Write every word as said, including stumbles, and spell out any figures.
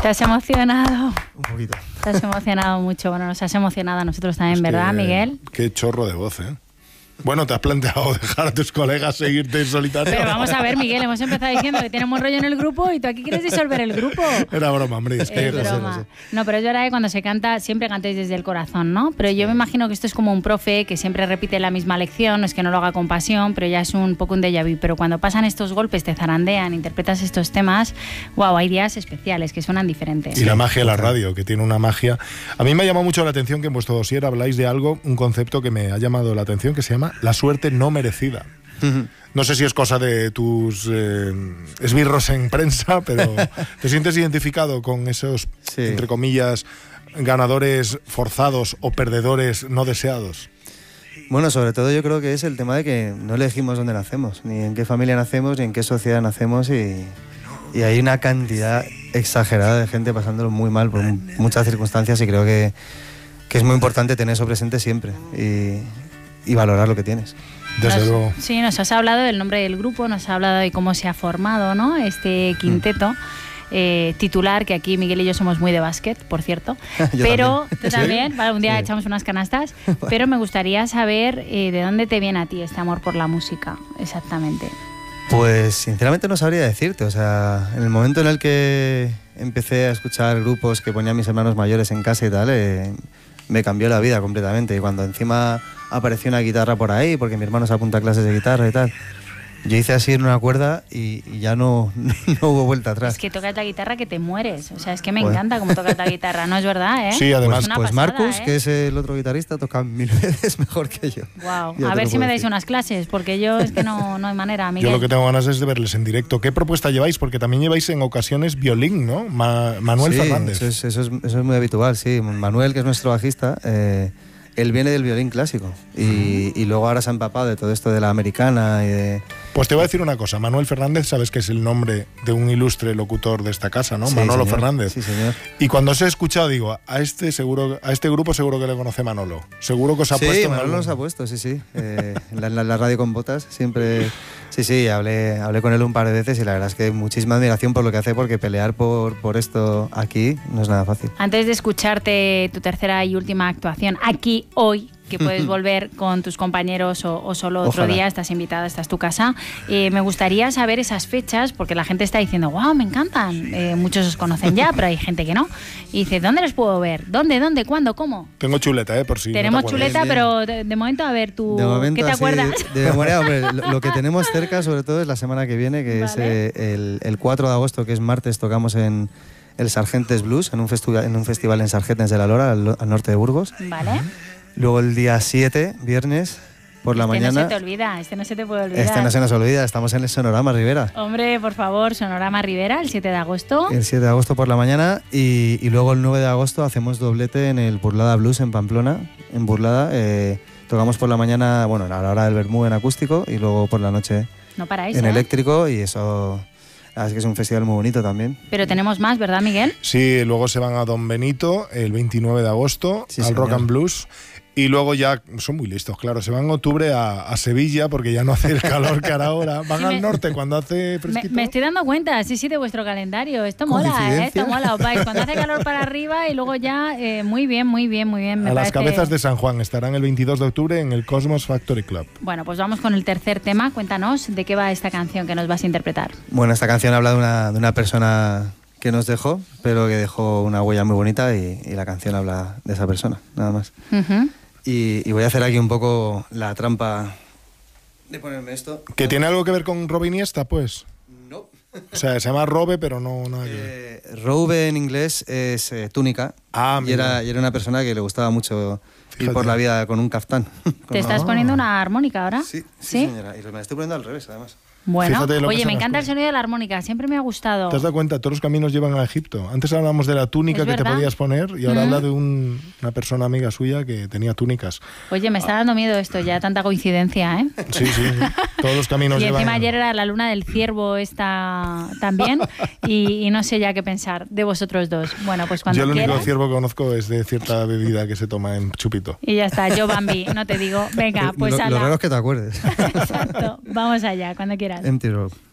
¿Te has emocionado? Un poquito. Te has emocionado mucho. Bueno, nos has emocionado a nosotros también, es ¿verdad, que, Miguel? Qué chorro de voz, ¿eh? Bueno, ¿te has planteado dejar a tus colegas seguirte en solitario? Pero vamos a ver, Miguel, hemos empezado diciendo que tiene un buen rollo en el grupo y tú aquí quieres disolver el grupo. Era broma, hombre. Es que es broma. No, pero es verdad que cuando se canta siempre cantéis desde el corazón, ¿no? Pero yo me imagino que esto es como un profe que siempre repite la misma lección, no es que no lo haga con pasión, pero ya es un poco un déjà vu. Pero cuando pasan estos golpes, te zarandean, interpretas estos temas, wow, hay días especiales que suenan diferentes. Y la magia de la radio, que tiene una magia. A mí me ha llamado mucho la atención que en vuestro dossier habláis de algo, un concepto que me ha llamado la atención, que se llama la suerte no merecida. No sé si es cosa de tus eh, esbirros en prensa, pero ¿te sientes identificado con esos, sí, entre comillas, ganadores forzados o perdedores no deseados? Bueno, sobre todo yo creo que es el tema de que no elegimos dónde nacemos, ni en qué familia nacemos, ni en qué sociedad nacemos, y, y hay una cantidad exagerada de gente pasándolo muy mal por muchas circunstancias, y creo que, que es muy importante tener eso presente siempre y, y valorar lo que tienes. Desde nos, luego. Sí, nos has hablado del nombre del grupo, nos has hablado de cómo se ha formado, ¿no?, este quinteto. Mm. Eh, titular, que aquí Miguel y yo somos muy de básquet, por cierto. Pero también. tú también, ¿Sí? Vale, un día sí. echamos unas canastas, pero me gustaría saber eh, de dónde te viene a ti este amor por la música, exactamente. Pues sinceramente no sabría decirte, o sea, en el momento en el que empecé a escuchar grupos que ponían mis hermanos mayores en casa y tal, eh, me cambió la vida completamente, y cuando encima apareció una guitarra por ahí, porque mi hermano se apunta a clases de guitarra y tal, yo hice así en una cuerda y, y ya no, no hubo vuelta atrás. Es que tocas la guitarra que te mueres. O sea, es que me Bueno. encanta cómo tocas la guitarra, ¿no es verdad, eh? Sí, además. Es una Pues pasada, Marcus, ¿eh? que es el otro guitarrista, toca mil veces mejor que yo. Wow. Ya A te ver lo si me puedo dais decir. unas clases, porque yo es que no, no hay manera, Miguel. Yo lo que tengo ganas es de verles en directo. ¿Qué propuesta lleváis? Porque también lleváis en ocasiones violín, ¿no? Ma- Manuel Sí, Fernández. Eso es, eso, es, eso es muy habitual, sí. Manuel, que es nuestro bajista, eh, él viene del violín clásico y, y luego ahora se ha empapado de todo esto de la americana y de... Pues te voy a decir una cosa, Manuel Fernández, sabes que es el nombre de un ilustre locutor de esta casa, ¿no? Sí, Manolo señor. Fernández. Sí, señor. Y cuando os he escuchado digo, a este seguro, a este grupo seguro que le conoce Manolo. Seguro que os ha sí, puesto. Manolo algún... nos ha puesto, sí, sí. Eh, la, la, la radio con botas, siempre... Sí, sí, hablé, hablé con él un par de veces y la verdad es que muchísima admiración por lo que hace, porque pelear por, por esto aquí no es nada fácil. Antes de escucharte tu tercera y última actuación aquí hoy, que puedes volver con tus compañeros o, o solo otro Ojalá. día, estás invitada, esta es tu casa, eh, me gustaría saber esas fechas, porque la gente está diciendo, wow, me encantan, eh, muchos os conocen ya, pero hay gente que no, y dice, ¿dónde los puedo ver? ¿Dónde? ¿Dónde? ¿Cuándo? ¿Cómo? Tengo chuleta, ¿eh? Por si Tenemos no te acuerdas. chuleta, Bien, pero de, de momento, a ver, tú, De momento, ¿qué te así, acuerdas? De memoria, hombre, lo, lo que tenemos cerca sobre todo es la semana que viene, que Vale. es eh, el, el cuatro de agosto, que es martes, tocamos en el Sargentes Blues, en un, festival, en un festival en Sargentes de la Lora, al, al norte de Burgos. Vale. Luego el día siete, viernes, por la este mañana... no se te olvida, este no se te puede olvidar. Este no se nos olvida, estamos en el Sonorama Rivera. Hombre, por favor, Sonorama Rivera, el siete de agosto. El siete de agosto por la mañana y, y luego el nueve de agosto hacemos doblete en el Burlada Blues en Pamplona. En Burlada eh, tocamos por la mañana, bueno, a la hora del vermú en acústico y luego por la noche No paráis, en ¿eh? eléctrico, y eso... Así que es un festival muy bonito también. Pero tenemos más, ¿verdad, Miguel? Sí, luego se van a Don Benito el veintinueve de agosto, Sí, al señor. Rock and Blues. Y luego ya, son muy listos, claro, se van en octubre a, a Sevilla, porque ya no hace el calor que hará ahora. Van Sí, al me- norte cuando hace Me, fresquito. me estoy dando cuenta, sí, sí, de vuestro calendario. Esto mola, ¿eh? ¿Coincidencia? Esto mola. Os vais cuando hace calor para arriba y luego ya, eh, muy bien, muy bien, muy bien. Me a las parece- cabezas de San Juan, estarán el veintidós de octubre en el Cosmos Factory Club. Bueno, pues vamos con el tercer tema. Cuéntanos de qué va esta canción que nos vas a interpretar. Bueno, esta canción habla de una, de una persona que nos dejó, pero que dejó una huella muy bonita, y, y la canción habla de esa persona, nada más. Ujú. Y, y voy a hacer aquí un poco la trampa de ponerme esto. ¿Que tiene algo que ver con Robe Iniesta, pues? No. O sea, se llama Robe, pero no nada que ver. Eh, Robe en inglés es eh, túnica. Ah, y, mira. era, y era una persona que le gustaba mucho Fíjate. ir por la vida con un caftán. ¿Te estás Ah. poniendo una armónica ahora? Sí, sí, señora. Y me la estoy poniendo al revés, además. Bueno, Fíjate lo que oye, son me las encanta el cosas. sonido de la armónica. Siempre me ha gustado. ¿Te has dado cuenta? Todos los caminos llevan a Egipto. Antes hablábamos de la túnica Es que te verdad. podías poner y ahora Mm. habla de un- una persona amiga suya que tenía túnicas. Oye, me está dando miedo esto ya, tanta coincidencia, ¿eh? Sí, sí, sí. Todos los caminos Y llevan... encima ayer era la luna del ciervo esta también y, y no sé ya qué pensar de vosotros dos. Bueno, pues cuando Yo el único quieras. ciervo que conozco es de cierta bebida que se toma en chupito. Y ya está, yo Bambi, no te digo. Venga, pues lo, ala. lo raro es que te acuerdes. Exacto, vamos allá, cuando quieras. Empty Road.